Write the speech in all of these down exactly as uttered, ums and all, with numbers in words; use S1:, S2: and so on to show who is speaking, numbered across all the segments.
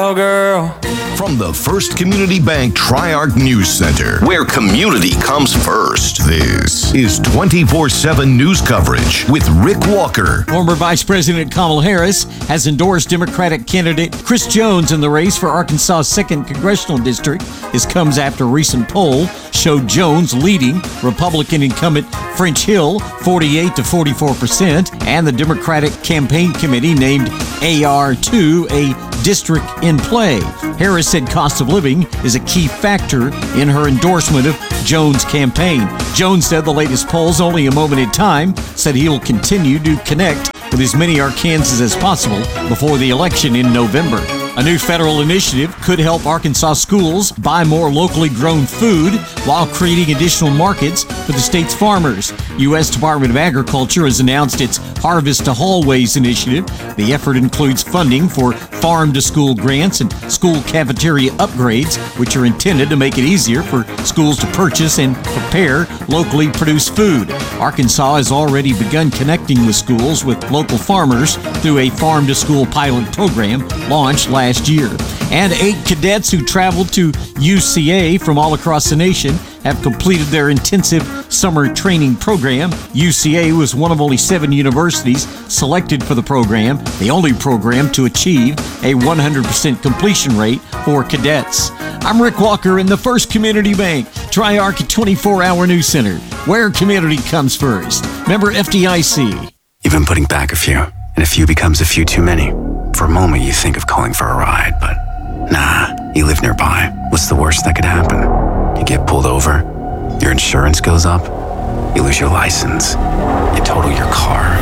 S1: Oh, girl.
S2: From the First Community Bank Tri-Arc News Center, where community comes first, this is twenty-four seven news coverage with Rick Walker.
S3: Former Vice President Kamala Harris has endorsed Democratic candidate Chris Jones in the race for Arkansas' second Congressional District. This comes after a recent poll showed Jones leading Republican incumbent French Hill forty-eight to forty-four percent, and the Democratic Campaign Committee named A R two a district in play. Harris said cost of living is a key factor in her endorsement of Jones' campaign. Jones said the latest polls, only a moment in time, said he will continue to connect with as many Arkansans as possible before the election in November. A new federal initiative could help Arkansas schools buy more locally grown food while creating additional markets for the state's farmers. U S Department of Agriculture has announced its Harvest to Hallways initiative. The effort includes funding for farm-to-school grants and school cafeteria upgrades, which are intended to make it easier for schools to purchase and prepare locally produced food. Arkansas has already begun connecting with schools with local farmers through a farm-to-school pilot program launched last last year. And eight cadets who traveled to U C A from all across the nation have completed their intensive summer training program. U C A was one of only seven universities selected for the program, the only program to achieve a one hundred percent completion rate for cadets. I'm Rick Walker in the First Community Bank Tri-Arc twenty-four hour News Center, where community comes first. Member F D I C.
S4: You've been putting back a few, and a few becomes a few too many. For a moment, you think of calling for a ride, but nah, you live nearby. What's the worst that could happen? You get pulled over, your insurance goes up, you lose your license, you total your car,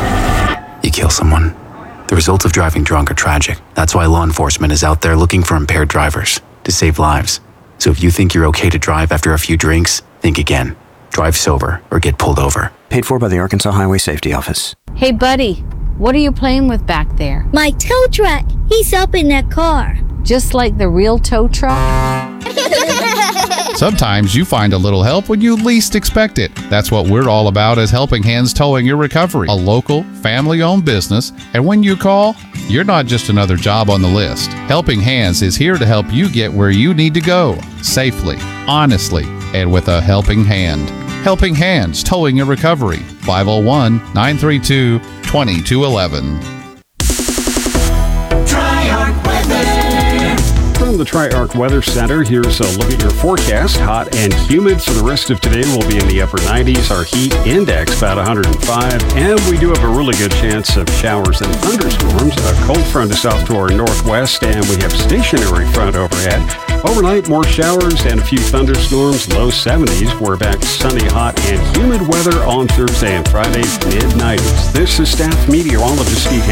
S4: you kill someone. The results of driving drunk are tragic. That's why law enforcement is out there looking for impaired drivers to save lives. So if you think you're okay to drive after a few drinks, think again. Drive sober or get pulled over.
S5: Paid for by the Arkansas Highway Safety Office.
S6: Hey, buddy. What are you playing with back there?
S7: My tow truck. He's up in that car.
S6: Just like the real tow truck?
S8: Sometimes you find a little help when you least expect it. That's what we're all about as Helping Hands Towing Your Recovery, a local, family-owned business. And when you call, you're not just another job on the list. Helping Hands is here to help you get where you need to go, safely, honestly, and with a helping hand. Helping Hands Towing Your Recovery, five oh one, nine three two, two two one one.
S9: Tri-Arc Weather. From the Tri-Arc Weather Center, here's a look at your forecast. Hot and humid for the rest of today. We'll be in the upper nineties. Our heat index about one hundred five. And we do have a really good chance of showers and thunderstorms. A cold front is off to our northwest, and we have stationary front overhead. Overnight, more showers and a few thunderstorms, low seventies. We're back to sunny, hot, and humid weather on Thursday and Friday, mid nineties. This is staff meteorologist Steve Hansen.